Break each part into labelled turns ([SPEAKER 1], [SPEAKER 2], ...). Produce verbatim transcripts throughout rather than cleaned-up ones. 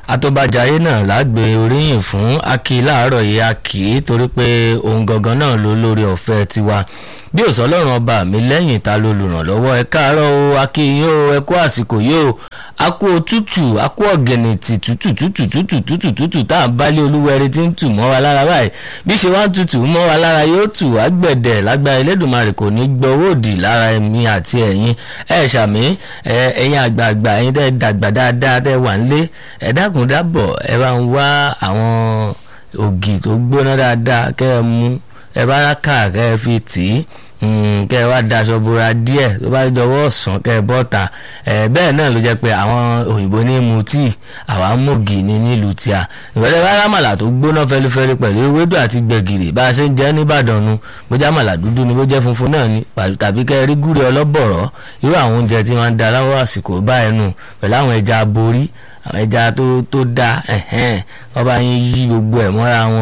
[SPEAKER 1] àtọ́bàjáyé náà lágbè oríyìn fún Aki láàárọ̀ yìí Aki torí pé òun gangan náà ló lórí ọ̀fẹ́ tiwa bí òsọ Ọlọ́run ọba mi lẹ́yìn ta ló lùrànlọ́wọ́ ẹ káàárọ̀ o Aki yín o ẹ kú àsìkò yìí o a kú òtútù a kú ọ̀gẹ̀nìtì tútù tútù tútù tútù tútù tá à ń bálé olúwẹ̀rí tí ń tù mọ́ wa lára báyìí bí ṣe wá ń tutù mọ́ wa lára yóò tù wá gbẹ̀dẹ̀ lágbára Elédùmarè kò ní gbọ́ owó òdì lára ẹ̀mí àti ẹ̀yin ẹ̀ ṣàmì ẹ̀yin àgbààgbà ẹ̀yin tẹ́ dàgbà dáadáa tẹ́ wà nílé ẹ dákun dábọ̀ ẹ bá ń wá àwọn ògì tó gbóná dáadáa kẹ́ ẹ mú ẹ bá rákà kẹ́ ẹ fi tì í kẹ́ ẹ wá daṣọ bora díẹ̀ tó bá jọwọ́ ọ̀sán kẹ́ ẹ bọ́ta bẹ́ẹ̀ náà ló jẹ́ pé àwọn òyìnbó ní mu tíì àwa mọ̀gì ní nílùú tíà ìwẹ́lẹ́ bá rámàlà tó gbóná fẹ́lifẹ́li pẹ̀lú ewédú àti gbẹ̀gìrì bá a ṣe ń jẹ́ nìbàdàn nu bó jẹ́ àmàlà dúdú ni bó jẹ́ funfun náà ni tàbí kẹ́ ẹ rí gúre ọlọ́bọ̀rọ̀ irú àwọn oúnjẹ tí wọ́n ń da láwọ́ àsìkò báyìí nù pẹ̀lú àwọn ẹja aborí àwọn ẹja tó tó da wọ́n bá yín yí gbogbo ẹ̀ mọ́ra wọn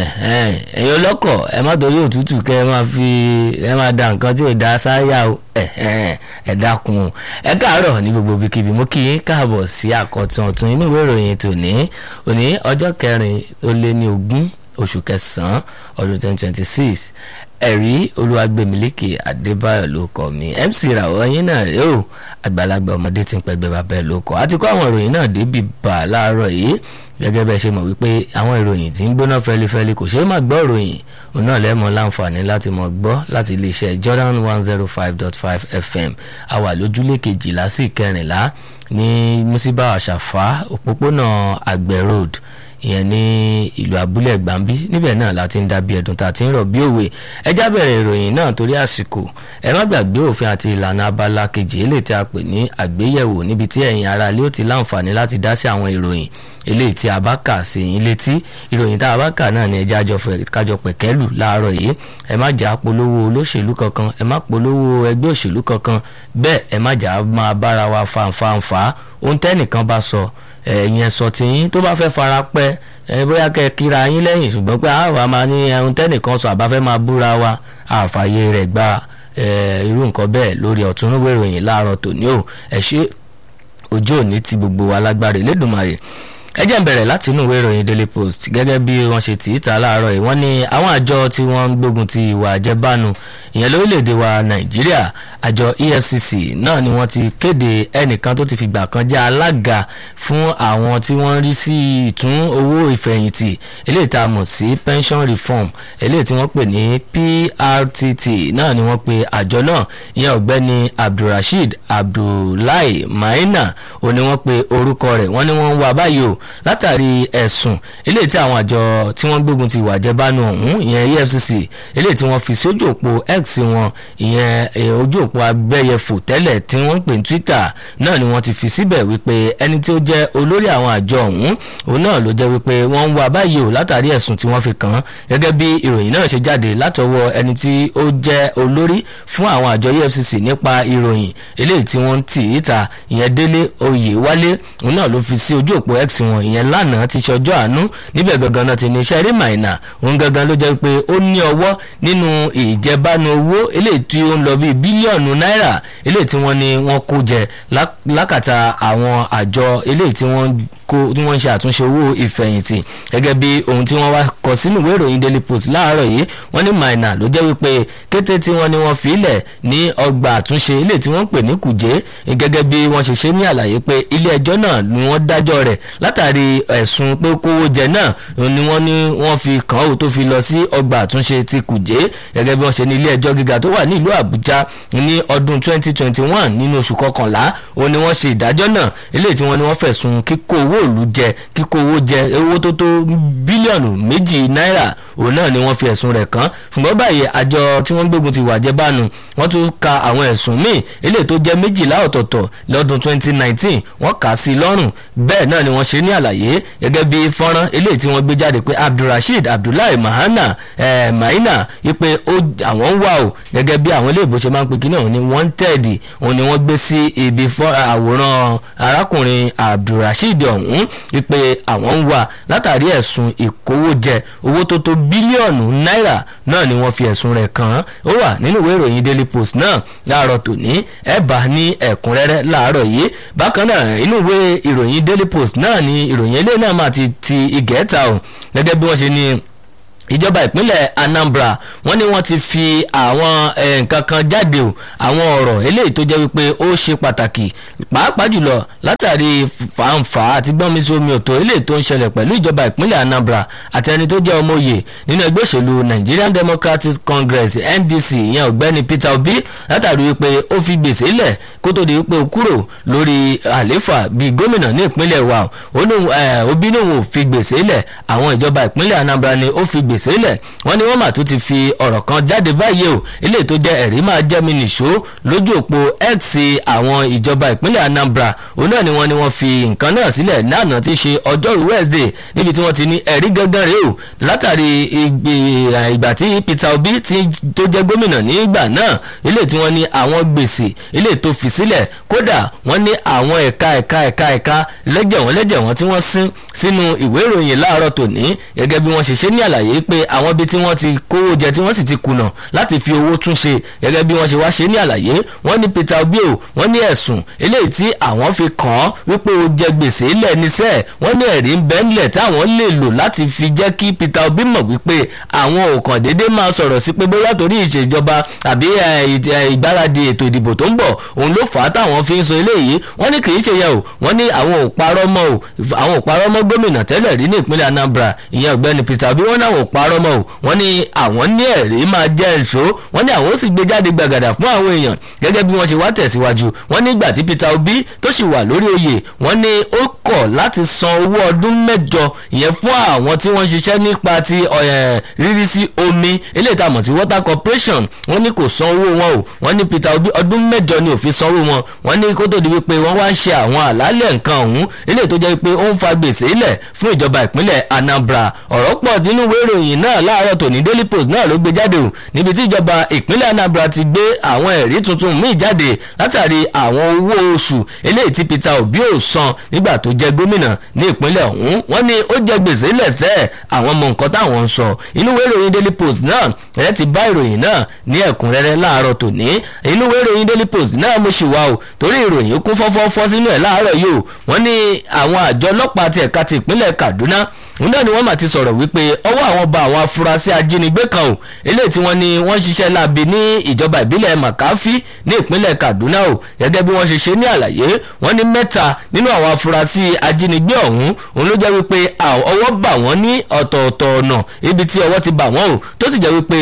[SPEAKER 1] ẹ̀yin ọlọ́kọ̀ ẹ má torí òtútù kẹ́ ẹ máa fi ẹ máa da nǹkan tí ò da sáyà o ẹ dákun ẹ káàárọ̀ ní gbogbo ibikíbi mo kí yín káàbọ̀ sí àkọ́tún ọ̀tún inú ìwé ìròyìn tòní òní ọjọ́ kẹrin ó lé ní ogún oṣù kẹsàn-án ọdún twenty twenty six ẹ̀rí olúwàgbẹ̀mílẹ́kì adébáyọ̀ ló kọ́ mi M C ràwọ̀ yín náà rèé o àgbàlagbà ọmọdé tí ń pẹ́gbẹ́ bàbá ẹ̀ ló kọ́ àti kó àwọn ìròyìn náà débi bà láàárọ̀ yìí gẹ́gẹ́ bẹ́ẹ̀ ṣe mọ̀ wípé àwọn ìròyìn tí ń gbóná fẹ́lifẹ́li kò ṣeé má gbọ́ ìròyìn òun náà lẹ́mọ̀ láǹfààní láti mọ̀ gbọ́ láti iléeṣẹ́ Jordan one zero five dot five F M àwa lójúlé kejìlá sí kẹrìnlá ní Musiba àṣàfà òpópónà àgbẹ̀ road ìyẹn ní ìlú abúlé gbàmbí níbẹ̀ náà láti ń dábí ẹ̀dùn tá a ti ń rọ̀ bí òwe ẹjá bẹ̀rẹ̀ ìròyìn náà torí àsìkò ẹ má gbàgbé òfin àti ìlànà abala kejì eléyìí tí a pè ní àgbéyẹ̀wò níbi tí ẹ̀yin ará ilé ó ti láǹfààní láti dá sí àwọn ìròyìn eléyìí tí a bá kà sí yín létí ìròyìn tá a bá kà náà ni ẹjá kájọ pẹ̀kẹ́lù láàárọ̀ yìí ẹ má jà polówó olóṣèlú kankan ẹ má polówó ẹgbẹ́ òṣèlú kankan bẹ́ẹ̀ ẹ má jà máa bára wa fanfanfa ohun tẹ́nìkan bá sọ ẹ̀yìn ẹ̀sọ̀ tí yín tó bá fẹ́ fara pẹ́ ẹ bóyá kẹ́ kíra yín lẹ́yìn ṣùgbọ́n pé àwa máa ní ẹ̀hún tẹ́nìkan sọ àbáfẹ́ máa búra wa àfààyè rẹ̀ gba irú nǹkan bẹ́ẹ̀ lórí ọ̀túnúwé ìròyìn láàárọ̀ tòní o ẹ ṣé ojú òní ti gbogbo wa lágbára Elédùmarè ẹ jẹ́ n bẹ̀rẹ̀ láti inú ìwé ìròyìn Daily Post gẹ́gẹ́ bí wọ́n ṣe tì í ta láàárọ̀ yìí wọ́n ní àwọn àjọ tí wọ́n ń gbógun ti ìwà àjẹbánu ìyẹn lórílẹ̀‐èdè wa Nàìjíríà àjọ E F C C náà ni wọ́n ti kéde ẹnìkan tó ti fìgbà kan jẹ́ alága fún àwọn tí wọ́n ń rí sí ìtún owó ìfẹ̀yìntì eléyìí tá a mọ̀ sí pension reform eléyìí tí wọ́n pè ní P R T T náà ni wọ́n pe àjọ náà ìyẹn ọ̀gbẹ́ni Abdulrasheed Abdullahi Maina ó ní wọ́n pe orúkọ rẹ̀ wọ́n ní wọ́n ń wá báyìí o látàrí ẹ̀sùn eléyìí tí àwọn àjọ tí wọ́n gbógun ti ìwà àjẹbánu ọ̀hún ìyẹn E F C C eléyìí tí wọ́n fi sí ojú òpó X wọn ìyẹn ojú òpó abẹ́yẹfò tẹ́lẹ̀ tí wọ́n ń pè ní Twitter náà ni wọ́n ti fi síbẹ̀ wípé ẹni tí ó jẹ́ olórí àwọn àjọ ọ̀hún òun náà ló jẹ́ wípé wọ́n ń wá báyìí o látàrí ẹ̀sùn tí wọ́n fi kàn án gẹ́gẹ́ bí ìròyìn náà ṣe jáde látọwọ́ ẹni tí ó jẹ́ olórí fún àwọn àjọ E F C C nípa ìròyìn eléyìí tí wọ́n ń tì í ta ìyẹn Délé Oyèwálé òun náà ló fi sí ojú òpó X wọn ìyẹn lánàá ti ṣọjọ́ àánú níbẹ̀ gangan náà ti ní Sherry Maina òun gangan ló jẹ́ pé ó ní ọwọ́ nínú ìjẹbánu owó eléyìí tí ó ń lọ bíi bílíọ̀nù náírà eléyìí tí wọ́n ní wọ́n kó jẹ lákàtà àwọn àjọ eléyìí tí wọ́n kó tí wọ́n ń ṣe àtúnṣe owó ìfẹ̀yìntì gẹ́gẹ́ bí ohun tí wọ́n wá kọ sínú ìwé ìròyìn Daily Post láàárọ̀ yìí wọ́n ní Maina ló jẹ́ wípé kété tí wọ́n ní wọ́n fi ilẹ̀ ní ọgbà àtúnṣe eléyìí tí wọ́n pè ní Kùjé gẹ́gẹ́ bí wọ́n ṣe ṣe ní àlàyé pé ilé ẹjọ́ náà ni wọ́n dájọ́ rẹ̀ látàrí ẹ̀sùn pé kówó jẹ náà ni wọ́n ní wọ́n fi kàn ó tó fi lọ sí ọgbà àtúnṣe ti Kùjé gẹ́gẹ́ bí wọ́n ṣe ní ilé ẹjọ́ gíga tó wà ní ìlú Àbújá ní ọdún twenty twenty one nínú oṣù kọkànlá òun ni wọ́n ṣe ìdájọ́ náà eléyìí tí wọ́n ní wọ́n fẹ̀sùn kíkó owó ìlú jẹ kíkó owó jẹ owó tó tó bílíọ̀nù méjì náírà òun náà ni wọ́n fi ẹ̀sùn rẹ̀ kàn ṣùgbọ́n báyìí àjọ tí wọ́n gbógun ti ìwà àjẹbánu wọ́n tún ka àwọn ẹ̀sùn míì eléyìí tó jẹ́ méjìlá ọ̀tọ̀ọ̀tọ̀ lọ́dún twenty nineteen wọ́n kà á sí lọ́rùn bẹ́ẹ̀ náà ni wọ́n ṣe ní àlàyé gẹ́gẹ́ bí fọ́nrán eléyìí tí wọ́n gbé jáde pé Abdulrasheed Abdullahi Mahana eh, Maina ipe àwọn ń wà o gẹ́gẹ́ bí àwọn ilé ìbò ṣe máa ń pe kí náà ní wanted òun ni wọ́n gbé sí ibi àwòrán arákùnrin Abdulrasheed ọ̀hún ọ̀hún wípé àwọn ń wà látàrí ẹ̀sùn ìkówójẹ owó tó tó bílíọ̀nù náírà náà ni wọ́n fi ẹ̀sùn rẹ̀ kàn án ó wà nínú ìwé ìròyìn Daily Post náà láàárọ̀ tòní ẹ bá ní ẹ̀kúnrẹ́rẹ́ láàárọ̀ yìí bákan náà inú ìwé ìròyìn Daily Post náà ni ìròyìn eléyìí náà máa ti ti ìgẹ́ta o gẹ́gẹ́ bí wọ́n ṣe ní ìjọba ìpínlẹ̀ Anambra wọ́n ní wọ́n ti fi àwọn nǹkan kan jáde o àwọn ọ̀rọ̀ eléyìí tó jẹ́ wípé ó ṣe pàtàkì pàápàá jùlọ látàrí fàǹfà àti gbọ́nmisí omi òtó eléyìí tó ń ṣẹlẹ̀ pẹ̀lú ìjọba ìpínlẹ̀ Anambra àti ẹni tó jẹ́ ọmọ òye nínú ẹgbẹ́ òṣèlú Nigerian Democratic Congress N D C ìyẹn ọ̀gbẹ́ni Peter Obi látàrí wípé ó fi gbèsè lẹ̀ kó tó di wípé ó kúrò lórí àléfà bíi gómìnà ní ìpínlẹ̀ wa Obi ní òun ò fi gbèsè lẹ̀ àwọn ìjọba ìpínlẹ̀ Anambra ni ó fi gbèsè sílẹ̀ wọ́n ní wọ́n mà tún ti fi ọ̀rọ̀ kan jáde báyìí o eléyìí tó jẹ́ ẹ̀rí máa jẹ́ mi nìṣó lójú òpó X àwọn ìjọba ìpínlẹ̀ Anambra òun náà ni wọ́n ní wọ́n fi nǹkan náà sílẹ̀ náà ti ṣe ọjọ́rú Wednesday níbi tí wọ́n ti ní ẹ̀rí gangan rèé o látàrí ìgbà tí Peter Obi tó jẹ́ gómìnà ní ìgbà náà eléyìí tí wọ́n ní àwọn gbèsè eléyìí tó fi sílẹ̀ kódà wọ́n ní àwọn ẹ̀ka ẹ̀ka ẹ̀ka ẹ̀ka lẹ́jẹ̀ wọ́n lẹ́jẹ̀ wọ́n tí wọ́n sín sínú ìwé ìròyìn láàárọ̀ tòní gẹ́gẹ́ bí wọ́n ṣe ṣe ní àlàyé pé àwọn ibi tí wọ́n ti kówó jẹ tí wọ́n sì ti kùnà láti fi owó tún ṣe gẹ́gẹ́ bí wọ́n ṣe wá ṣe ní àlàyé wọ́n ní Peter Obi o wọ́n ní ẹ̀sùn eléyìí tí àwọn fi kàn án wípé ó jẹ gbèsè ilẹ̀ níṣẹ́ wọ́n ní ẹ̀rí ń bẹ nílẹ̀ táwọn lè lò láti fi jẹ́ kí Peter Obi mọ̀ wípé àwọn ò kàn déédéé máa sọ̀rọ̀ sí pé bóyá torí ìṣèjọba àbí ìgbáradì ètò ìdìbò tó ń bọ̀ òun ló fà á táwọn fi ń sọ eléyìí wọ́n ní kì í ṣe yẹ o wọ́n ní àwọn ò parọ́ mọ́ o àwọn ò parọ́ mọ́ gómìnà tẹ́lẹ̀ rí ní ìpínlẹ̀ Anambra ìyẹn ọ̀gbẹ́ni Peter Obi wọ́n náà ò parọ́ mọ́ o wọ́n ní àwọn ní ẹ̀rí máa jẹ́ ìṣó wọ́n ní àwọn ó sì gbé jáde gbàgàdà fún àwọn èèyàn gẹ́gẹ́ bí wọ́n ṣe wá tẹ̀síwájú wọ́n ní ìgbà tí Peter Obi tó sì wà lórí oyè wọ́n ní ó kọ̀ láti san owó ọdún mẹ́jọ ìyẹn fún àwọn tí wọ́n ṣiṣẹ́ nípa ti rírí sí omi eléyìí tá a mọ̀ sí water corporation wọ́n ní kò san owó wọn o wọ́n ní Peter Obi ọdún mẹ́jọ ni ó fi sanwó wọn wọ́n ní kó tó di wípé wọ́n wá ń ṣe àwọn àlàálẹ̀ nǹkan ọ̀hún eléyìí tó jẹ́ pé ó ń fa gbèsè ilẹ̀ fún ìjọba ìpínlẹ̀ Anambra ọ̀rọ̀ pọ̀ nínú ìwé ìròyìn náà láàárọ̀ tòní Daily Post náà ló gbé jáde o níbi tí ìjọba ìpínlẹ̀ Anambra ti gbé àwọn ẹ̀rí tuntun míì jáde látàrí àwọn owó oṣù eléyìí tí Peter Obi ò san nígbà tó jẹ́ gómìnà ní ìpínlẹ̀ ọ̀hún wọ́n ní ó jẹ gbèsè lẹ́sẹ̀ àwọn ọmọ nǹkan táwọn ń sọ inú ìwé ìròyìn Daily Post náà ẹ ti bá ìròyìn náà ní ẹ̀kúnrẹ́rẹ́ láàárọ̀ tòní inú ìwé ìròyìn Daily Post náà mo ṣì wá o torí ìròyìn kún fọ́fọ́fọ́ sínú ẹ̀ láàárọ̀ yìí o wọ́n ní àwọn àjọ ọlọ́pàá ti ẹ̀ka ti ìpínlẹ̀ Kaduna òun náà ni wọ́n mà ti sọ̀rọ̀ wípé ọwọ́ àwọn bá àwọn afurasí ajínigbé kan o eléyìí tí wọ́n ní wọ́n ṣiṣẹ́ láabi ní ìjọba ìbílẹ̀ Makafi ní ìpínlẹ̀ Kaduna o gẹ́gẹ́ bí wọ́n ṣe ṣe ní àlàyé wọ́n ní mẹ́ta nínú àwọn afurasí ajínigbé ọ̀hún òun ló jẹ́ wípé ọwọ́ bà wọ́n ní ọ̀tọ̀ọ̀tọ̀ ọ̀nà ibi tí ọwọ́ ti bà wọ́n o tó sì jẹ́ wípé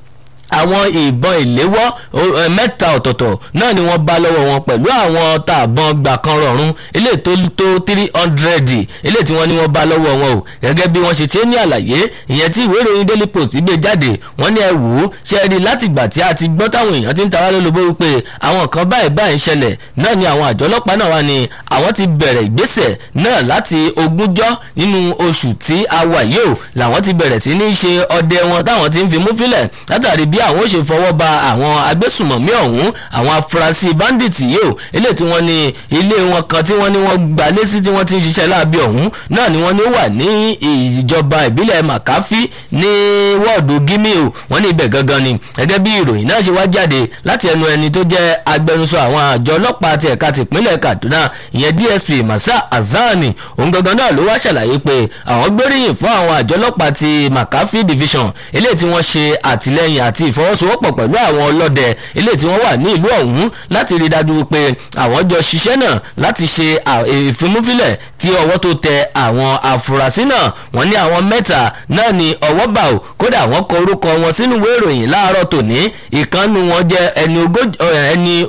[SPEAKER 1] àwọn ìbọn ìléwọ́ mẹ́ta ọ̀tọ̀ọ̀tọ̀ náà ni wọ́n bá lọ́wọ́ wọn pẹ̀lú àwọn tààbọn gbà kan rọ̀rùn ilé tó tó three hundred ilé tí wọ́n ní wọ́n bá lọ́wọ́ wọn o gẹ́gẹ́ bí wọ́n ṣe ṣe ní àlàyé ìyẹn tí ìwé ìròyìn Daily Post gbé jáde wọ́n ní ẹ wò ó ṣe rí láti ìgbà tí a ti gbọ́ táwọn èèyàn ti ń tara lólobó wípé àwọn kan báyìí báyìí ń ṣẹlẹ̀ náà ni àwọn àjọ ọlọ́pàá náà wà ní àwọn ti bẹ̀rẹ̀ ìgbésẹ̀ náà láti ogúnjọ́ nínú oṣù tí a wà yìí o làwọn ti bẹ̀rẹ̀ sí ní ṣe ọdẹ wọn táwọn ti ń fi mú fílẹ̀ látàrí bí àwọn ó ṣe fọwọ́ ba àwọn agbésùmọ̀mí ọ̀hún àwọn afurasí bandits yìí o eléyìí tí wọ́n ní ilé wọn kan tí wọ́n ní wọ́n gbà lésì tí wọ́n ti ń ṣiṣẹ́ láabi ọ̀hún náà ni wọ́n ní wà ní ìjọba ìbílẹ̀ Makafi ní wọ́ọ̀dù Gimi o wọ́n ní ibẹ̀ gangan ni gẹ́gẹ́ bí ìròyìn náà ṣe wá jáde láti ẹnu ẹni tó jẹ́ agbẹnusọ àwọn àjọ ọlọ́pàá ti ẹ̀ka tìpínlẹ̀ Kaduna ìyẹn D S P Masa Azani òun gangan náà ló wá ṣàlàyé pé àwọn gbóríyìn fún àwọn àjọ ọlọ́pàá ti Makafi division eléyìí tí wọ́n ṣe àtìlẹ́yìn àti ìfọwọ́sowọ́pọ̀ pẹ̀lú àwọn ọlọ́dẹ eléyìí tí wọ́n wà ní ìlú ọ̀hún láti rí dájú pé àwọn jọ ṣiṣẹ́ náà láti ṣe ìfimúfilẹ̀ tí ọwọ́ tó tẹ àwọn afurasí náà wọ́n ní àwọn mẹ́ta náà ni ọwọ́ bá o kódà wọ́n kọ orúkọ wọn sínú ìwé ìròyìn láàárọ̀ tòní ìkànnì wọn jẹ́ ẹni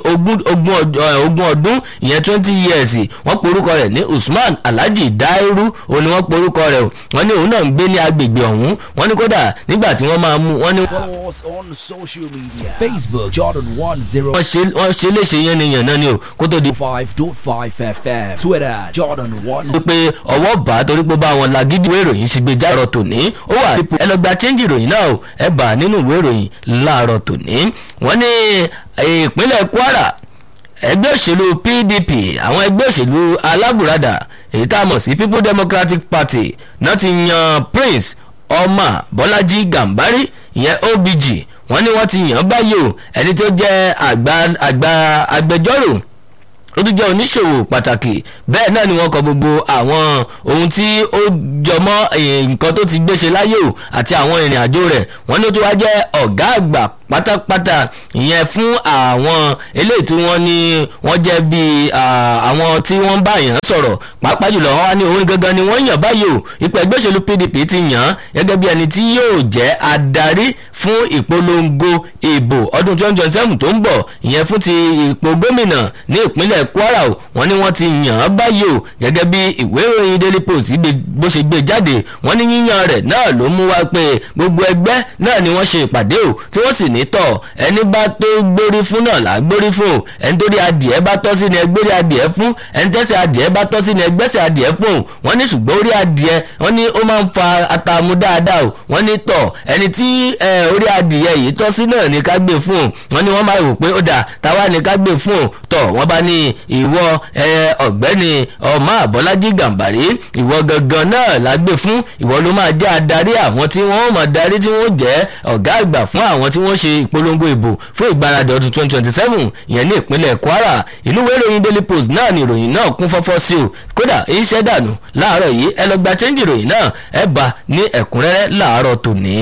[SPEAKER 1] ogún ọdún ìyẹn twenty years wọ́n pe orúkọ rẹ̀ ní Usman Alhaji Dairu òun ni wọ́n pe orúkọ rẹ̀ o wọ́n ní òun náà ń gbé ní agbègbè ọ̀hún wọ́n ní kódà nígbà tí wọ́n máa mú wọ́n ní.
[SPEAKER 2] On social media, Facebook Jordan one zero.
[SPEAKER 1] wọ́n ṣe léṣe yẹn ni yàn náà ni o kó tó di.
[SPEAKER 2] five dot five F M Twitter Jordan one.
[SPEAKER 1] pé ọwọ́ bá torí pé bá wọn lagídí ìwé ìròyìn ṣe gbé jáàrọ̀ tòní ó wà ẹ lọ gba chẹ́ńjì ìròyìn náà o ẹ bá nínú ìwé ìròyìn láàárọ̀ tòní wọ́n ní ìpínlẹ̀ Kwara ẹgbẹ́ òṣèlú P D P àwọn ẹgbẹ́ òṣèlú alábùradà èyí tá a mọ̀ sí People Democratic Party náà ti yan Prince Omar Bọ́lájí Gàmbárì ìyẹn O B G wọ́n ní wọ́n ti yàn báyìí o ẹni tó jẹ́ àgbà àgbà agbẹjọ́rò ó tún jẹ́ oníṣòwò pàtàkì bẹ́ẹ̀ náà ni wọ́n kọ gbogbo àwọn ohun tí ó jọmọ́ nǹkan tó ti gbéṣe láyé o àti àwọn ìrìn àjò rẹ̀ wọ́n ní ó tún wá jẹ́ ọ̀gá àgbà pátápátá ìyẹn fún àwọn eléyìí tí wọ́n ní wọ́n jẹ́ bíi àwọn tí wọ́n bá yàn sọ̀rọ̀ pàápàá jùlọ wọ́n wá ní òun gangan ni wọ́n yàn báyìí o ipò ẹgbẹ́ òṣèlú P D P ti yàn gẹ́gẹ́ bí ẹni tí yóò jẹ́ adarí fún ìpolongo ìbò ọdún twenty twenty seven tó ń bọ̀ ìyẹn fún ti ipò gómìnà ní ìpínlẹ̀ Kwara o wọ́n ní wọ́n ti yàn án báyìí o gẹ́gẹ́ bí ìwé ìròyìn Daily Post bó ṣe gbé jáde wọ́n ní yíyan rẹ̀ náà ló mú wá pé gbogbo ẹgbẹ́ náà ni wọ́n ṣe ìpàdé o tí wọ́n sì ní tọ̀ ẹni bá tó gbórí fún náà là gbórí fún o ẹni tó rí adìẹ bá tọ́ sí ni ẹgbẹ́rẹ́ adìẹ fún ẹni tẹ́sẹ̀ adìẹ bá tọ́ sí ni ẹgbẹ́sẹ̀ adìẹ fún o wọ́n ní ṣùgbọ́n orí adìẹ wọ́n ní ó máa ń fa atamu dáadáa o wọ́n ní tọ̀ ẹni tí orí adìẹ yìí tọ́ sí náà ní ká gbé fún o wọ́n ní wọ́n máa rò pé ó dà táwa ní ká gbé fún o tọ̀ wọ́n bá ní ìwọ ọ̀gbẹ́ni Omar Bọ́lájí Gàmbárì ìwọ gangan náà la gbé fún ìwọ ló máa jẹ́ adarí àwọn tí wọ́n máa darí tí wọ́n jẹ́ ọ̀gá àgbà fún àwọn tí wọ́n ṣe ìpolongo ìbò fún ìgbáradì ọdún twenty twenty seven ìyẹn ní ìpínlẹ̀ Kwara ìlú ìwé ìròyìn Daily Post náà ni ìròyìn náà kún fọ́fọ́ sí o kódà iṣẹ́ dànù láàárọ̀ yìí ẹ lọ gba chẹ́ńjì ìròyìn náà ẹ bá ní ẹ̀kúnrẹ́rẹ́ láàárọ̀ tòní.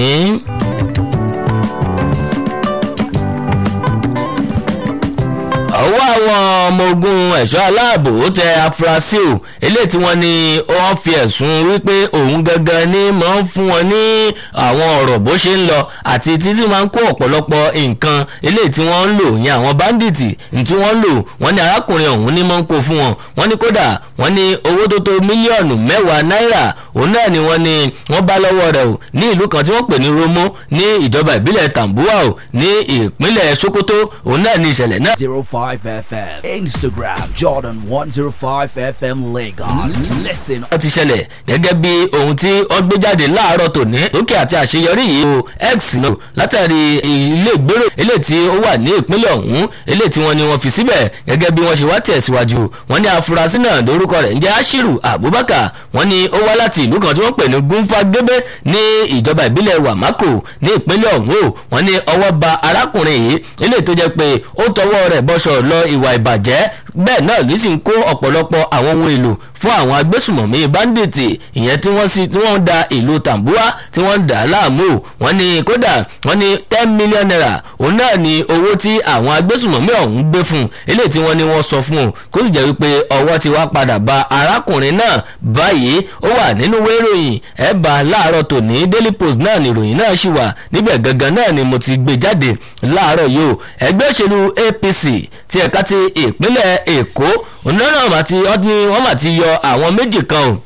[SPEAKER 1] ọwọ́ àwọn ọmọ ogun ẹ̀ṣọ́ aláàbò ó tẹ afurasí o eléyìí tí wọ́n ní wọ́n fi ẹ̀sùn wípé òun gangan ní máa ń fún wọn ní àwọn ọ̀rọ̀ bó ṣe ń lọ àti títí máa ń kó ọ̀pọ̀lọpọ̀ nǹkan eléyìí tí wọ́n ń lò yẹn àwọn báńdíìtì tí wọ́n ń lò wọ́n ní arákùnrin ọ̀hún ní máa ń kó fún wọn wọ́n ní kódà wọ́n ní owó tó tó mílíọ̀nù mẹ́wàá náírà òun náà ni wọ́n ní wọ́n bá lọ́wọ́ rẹ̀ o ní ìlú kan tí wọ́n pè ní Romo ní ìjọba ìbílẹ̀ Tambuwa o ní ìpínlẹ̀ Sokoto òun náà ní ìṣẹ̀lẹ̀ náà.
[SPEAKER 2] zero five F M Instagram Jordan one zero five F M Lagos. Listen.
[SPEAKER 1] ó ti ṣẹlẹ̀ gẹ́gẹ́ bí ohun tí wọ́n gbé jáde láàárọ̀ tòní lókè àti àṣeyọrí yìí o X náà látàrí ilé ìgbéró eléyìí tí ó wà ní ìpínlẹ̀ ọ̀hún eléyìí tí wọ́n ní wọ́n fi síbẹ̀ gẹ́gẹ́ bí wọ́n ṣe wá tẹ̀síwájú wọ́n ní afurasí náà lórúkọ rẹ̀ ń jẹ́ Ashiru Abubakar wọ́n ní ó wá láti ìlú kan tí wọ́n pè ní Gunfa Gebe ní ìjọba ìbílẹ̀ Wamako ní ìpínlẹ̀ ọ̀hún o wọ́n ní ọwọ́ ba arákùnrin yìí eléyìí tó jẹ́ pé ó tọwọ́ rẹ̀ bọ́ṣọ̀ lọ ìwà ìbàjẹ́ bẹ́ẹ̀ náà ló sì ń kó ọ̀pọ̀lọpọ̀ àwọn ohun èlò fún àwọn agbésùmọ̀mí báńdíìtì ìyẹn tí wọ́n sì tí wọ́n da ìlú Tambuwa tí wọ́n dà á láàmú wọ́n ní kódà wọ́n ní ten million naira òun náà ni owó tí àwọn agbésùmọ̀mí ọ̀hún gbé fún eléyìí tí wọ́n ní wọ́n sọ fún un kó sì jẹ́ wípé ọwọ́ ti wá padà ba arákùnrin náà báyìí ó wà nínú ìwé ìròyìn ẹ̀ bá láàárọ̀ tòní Daily Post náà ni ìròyìn náà ṣì wà níbẹ̀ gangan náà ni mo ti gbé jáde láàárọ̀ yìí o ẹgbẹ́ òṣèlú A P C ti ẹ̀ka ti ìpínlẹ̀ Èkó òun náà wọ́n mà ti yọ àwọn méjì kan o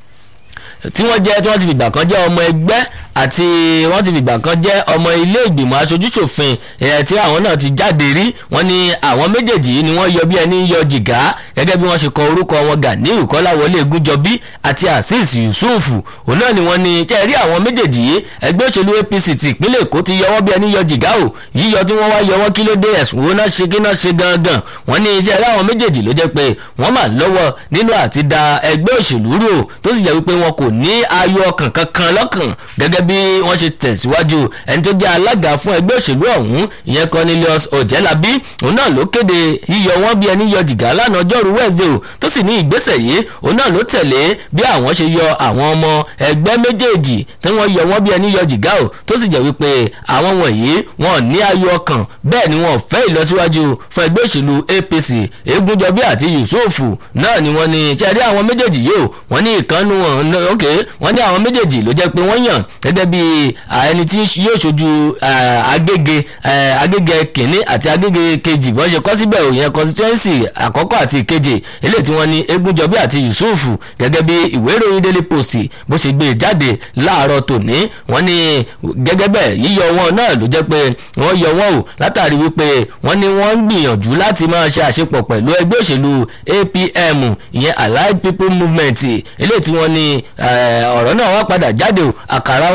[SPEAKER 1] tí wọ́n jẹ́ tí wọ́n ti fìgbà kan jẹ́ ọmọ ẹgbẹ́ àti wọ́n ti fìgbà kan jẹ́ ọmọ ilé ìgbìmọ̀ aṣojúṣòfin ẹ̀ tí àwọn náà ti jáde rí wọ́n ní àwọn méjèèjì yìí ni wọ́n yọ bí ẹni yọ jìgá gẹ́gẹ́ bí wọ́n ṣe kọ orúkọ wọn Ganiu Kọ́láwọlé Egúnjọbí àti Azeez Yusuf òun náà ni wọ́n ní ṣe rí àwọn méjèèjì yìí ẹgbẹ́ òṣèlú A P C ti ìpínlẹ̀ Èkó ti yọ wọ́n bí ẹni yọ jìgá o yíyọ tí wọ́n wá yọ wọ́n kí ló dé ẹ̀sùn wo náà ṣe kí náà ṣe gangan wọ́n ní iṣẹ́ rí àwọn méjèèjì ló jẹ́ pé wọ́n mà lọ́wọ́ nínú àti da ẹgbẹ́ òṣèlú rú o tó sì jẹ́ wípé wọn kò ní ayọ̀ ọkàn kankan lọ́kàn gẹ́gẹ́ bí wọ́n ṣe tẹ̀síwájú ẹni tó jẹ́ alága fún ẹgbẹ́ òṣèlú ọ̀hún ìyẹn Cornelius Ojelabi òun náà ló kéde yíyọ wọn bí ẹni yọ jìgá lánàá ọjọ́rú Wednesday o tó sì ní ìgbésẹ̀ yìí òun náà ló tẹ̀lé bí àwọn ṣe yọ àwọn ọmọ ẹgbẹ́ méjèèjì tí wọ́n yọ wọn bí ẹni yọ jìgá o tó sì jẹ́ wípé àwọn wọ̀nyí wọn ní ayọ̀ ọkàn bẹ́ẹ̀ ni wọn fẹ́ ìlọsíwájú fún ẹgbẹ́ òṣèlú A P C Egúnjọbí àti Yusuf náà ni wọ́n ní ṣe rí àwọn méjèèjì yìí o wọ́n ní ìkànnù wọn ok wọ́n ní àwọn méjèèjì ló jẹ́ pé wọ́n yàn gẹ́gẹ́ bí ẹni tí yóò ṣojú Agége Agége kìíní àti Agége kejì bọ́n ṣe kọ́ síbẹ̀ òyìn constituency àkọ́kọ́ àti ìkeje eléyìí tí wọ́n ní Egúnjọbí àti Yusuf gẹ́gẹ́ bí ìwé ìròyìn Daily Post bó ṣe gbé jáde láàárọ̀ tòní wọ́n ní gẹ́gẹ́ bẹ́ẹ̀ yíyọ wọn náà ló jẹ́ pé wọ́n yọ wọn o látàrí wípé wọ́n ní wọ́n ń gbìyànjú láti máa ṣe àṣepọ̀ pẹ̀lú ẹgbẹ́ òṣèlú A P M ìyẹn Allied People Movement eléyìí tí wọ́n ní ọ̀rọ̀ náà wọ́n padà jáde o àkàrà wọn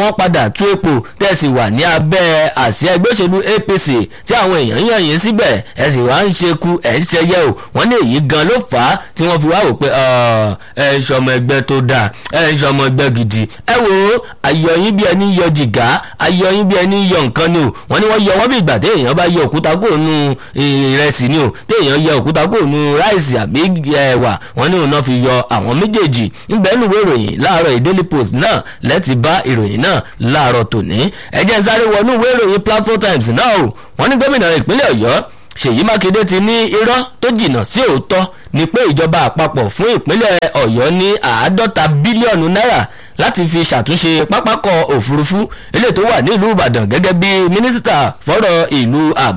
[SPEAKER 1] wọ́n padà tú epo tẹ̀sí wà ní abẹ́ àsíá ẹgbẹ́ òṣèlú A P C tí àwọn èèyàn yàn yín síbẹ̀ ẹ sì wá ń ṣekú ẹ̀ ń ṣẹyẹ o wọ́n ní èyí gan ló fà á tí wọ́n fi wá wò pé ẹ ń ṣọmọ ẹgbẹ́ tó dáa ẹ ń ṣọmọ ẹgbẹ́ gidi ẹ wò ó ayọ̀yìn bí ẹni yọ jìgá ayọ̀yìn bí ẹni yọ nǹkan ni o wọ́n ní wọ́n yọ wọ́n bí ìgbà téèyàn bá yọ òkúta kúrò nù ìrẹsì ni o téèyàn yọ òkúta kúrò nù ráìsì àbí ẹ̀wà wọ́n ní òun náà fi yọ àwọn méjèèjì ńbẹ́ nùwé ìròyìn láàárọ̀ Daily Post náà lẹ́tì bá ìròyìn náà láàárọ̀ tòní ẹ jẹ́ n sáré wọnú ìwé ìròyìn Platform Times náà o wọ́n ní gómìnà ìpínlẹ̀ Ọ̀yọ́ Ṣèyí Mákindé ti ní irọ́ tó jìnnà sí òótọ́ ni pé ìjọba àpapọ̀ fún ìpínlẹ̀ Ọ̀yọ́ ní àádọ́ta bílíọ̀nù náírà láti fi ṣàtúnṣe pápákọ̀ òfurufú eléyìí tó wà ní ìlú Ìbàdàn gẹ́gẹ́ bí mínísítà fọ́rọ̀ ìlú àbúrò